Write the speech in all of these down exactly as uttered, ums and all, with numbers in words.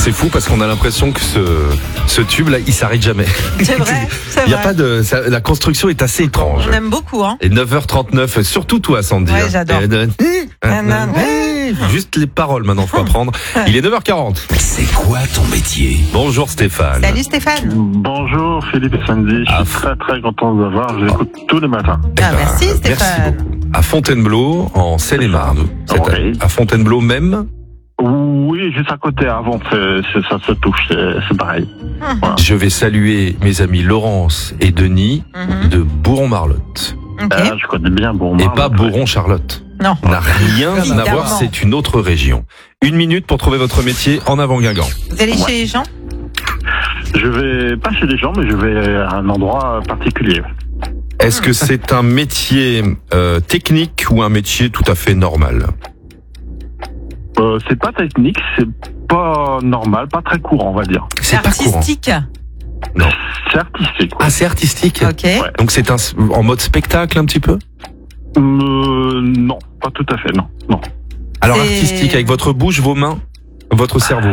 c'est fou parce qu'on a l'impression que ce, ce tube là, il s'arrête jamais. C'est vrai, c'est Il y a vrai. pas de, ça, la construction est assez étrange. On aime beaucoup, hein. Et neuf heures trente-neuf, surtout toi, Sandy. Ouais, j'adore. Et de- Juste les paroles maintenant, faut apprendre. Il est neuf heures quarante. C'est quoi ton métier? Bonjour Stéphane. Salut Stéphane. Bonjour Philippe et Sandy, je Ah. suis très très content de vous avoir, je vous écoute tous les matins. Ah, Eh ben, merci Merci Stéphane. beaucoup. À Fontainebleau, en Seine-et-Marne. C'est à- Oui. à Fontainebleau même. Oui, juste à côté, avant, c'est, c'est- ça se touche, c'est, c'est pareil. Je vais saluer mes amis Laurence et Denis Mhm. de Bourron-Marlotte. Ok. Ah, je connais bien Bourron. Et pas Bourron-Charlotte. Non. N'a rien à Évidemment. voir, c'est une autre région. Une minute pour trouver votre métier en avant Guingamp. Vous allez chez les gens? Je vais pas chez les gens, mais je vais à un endroit particulier. Est-ce que c'est un métier euh, technique ou un métier tout à fait normal? Euh, c'est pas technique, c'est pas normal, pas très courant, on va dire. C'est pas courant. Artistique. Non. C'est artistique. Ah, c'est artistique. Ok. Ouais. Donc c'est un en mode spectacle un petit peu. Euh, non, pas tout à fait, non, non. Alors C'est- artistique avec votre bouche, vos mains, votre cerveau.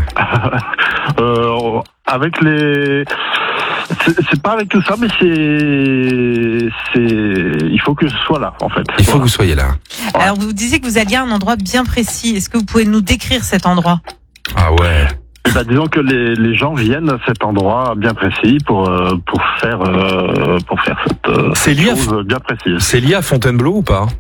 Euh, avec les, c'est, c'est pas avec tout ça, mais c'est, c'est, il faut que je sois là, en fait. Il faut que Voilà. vous soyez là. Alors vous disiez que vous alliez à un endroit bien précis. Est-ce que vous pouvez nous décrire cet endroit? Ah ouais. Eh ben, disons que les, les gens viennent à cet endroit bien précis pour euh, pour faire euh, pour faire cette euh, C'est lié à- chose bien précise. C'est lié à Fontainebleau ou pas?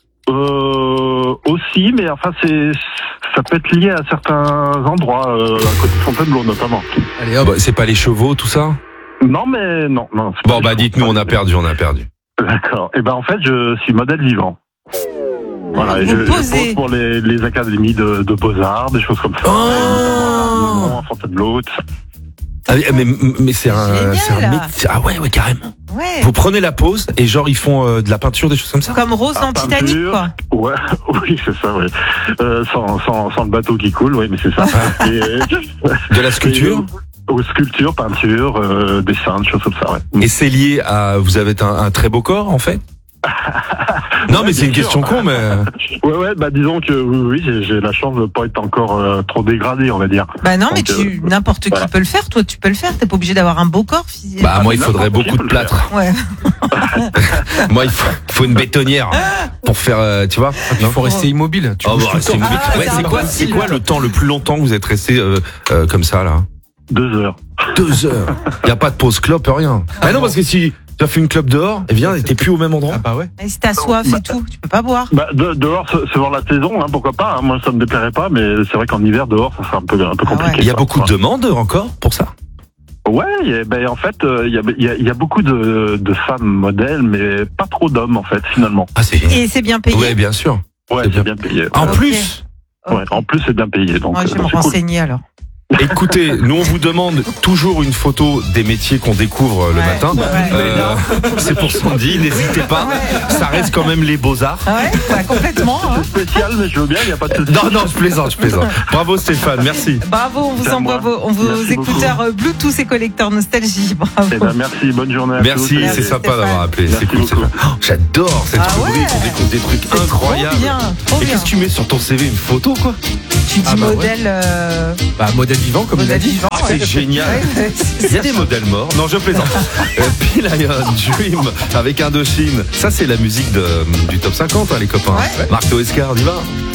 Euh, aussi, mais enfin c'est ça peut être lié à certains endroits euh, à côté de Fontainebleau notamment. Allez hop. Bah, c'est pas les chevaux, tout ça? Non, mais non, non. c'est Bon pas bah du tout. dites-nous, on a perdu, on a perdu. D'accord. Et ben en fait, je suis modèle vivant. Voilà, et Vous je, je posez. pose pour les, les académies de, de beaux-arts, des choses comme ça. Oh Notamment à Fontainebleau, tout ça. Ah, mais mais c'est un, Génial. c'est un métier. Ah ouais, ouais, carrément. Ouais. Vous prenez la pause et genre ils font euh, de la peinture, des choses comme ça? Comme Rose dans Ah, Titanic, peinture. quoi. Ouais, oui, c'est ça, oui. Euh, sans, sans, sans le bateau qui coule, oui, mais c'est ça. Et, De la sculpture? et, euh, sculpture, peinture, euh, dessin, des choses comme ça, ouais. Et c'est lié à vous avez un, un très beau corps en fait? Non Ouais, mais c'est une bien question sûr. con mais Ouais, ouais, bah disons que oui, oui j'ai, j'ai la chance de pas être encore euh, trop dégradé, on va dire. Bah non, mais Donc, tu, euh, n'importe qui voilà. peut le faire. Toi, tu peux le faire. T'es pas obligé d'avoir un beau corps physique. bah moi il n'importe faudrait qui beaucoup peut de le faire. plâtre. Ouais. Moi il faut, faut une bétonnière pour faire euh, tu vois. Il faut rester immobile. Tu Oh, bouges bah, tout le c'est temps. une- Ah, ouais, c'est c'est quoi, c'est impossible. quoi le temps le plus longtemps que vous êtes resté euh, euh, comme ça là? Deux heures. Deux heures. Y a pas de pause clope, rien. Ah non parce que si tu as fait une clope dehors, eh bien t'es plus au même endroit. Ah bah ouais. Et si t'as soif et tout, tu peux pas boire. Bah, de, dehors, se- selon la saison, hein, pourquoi pas. Hein, moi, ça me déplairait pas, mais c'est vrai qu'en hiver, dehors, ça serait un peu, un peu Ah compliqué. ouais. Il y a quoi. beaucoup de demandes encore pour ça. Ouais, il y a- ben, en fait, euh, il y, a, il y, a, il y a beaucoup de, de femmes modèles, mais pas trop d'hommes, en fait, finalement. Ah c'est. Et c'est bien payé. Ouais bien sûr. Ouais, C'est c'est bien. bien payé. En Ok. plus. Ouais, en plus, c'est bien payé. Donc, Moi, je vais euh, me c'est cool. renseigner alors. Écoutez, nous on vous demande toujours une photo des métiers qu'on découvre le Ouais. matin. Ouais. Euh, c'est pour Sandy, n'hésitez pas. Ça reste quand même les beaux-arts. Ah ouais, ouais, complètement. hein. C'est spécial, mais je veux bien, il n'y a pas de souci. Non, non, je plaisante, je plaisante. Bravo Stéphane, merci. Bravo, on vous C'est à envoie moi. vos, on vos Merci écouteurs euh, Bluetooth et collecteurs nostalgie. Bravo. Eh ben, merci, bonne journée à Merci, tous. c'est sympa Stéphane. d'avoir appelé. Merci C'est cool, beaucoup. Stéphane. Oh, j'adore cette Ah rubrique, ouais. on découvre des trucs C'est incroyables. Trop bien, trop Et bien. qu'est-ce que tu mets sur ton C V, une photo quoi? Tu dis Ah bah ouais. modèle, euh, Bah modèle vivant comme il a modèle dit. vivant. C'est ouais. génial. Ouais, ouais, c'est Il y a ça. des modèles morts. Non, je plaisante. Euh, P-Lion, Dream, avec Indochine. Ça, c'est la musique de, du top cinquante, hein, les copains. Ouais. Marc Toescar, on y va.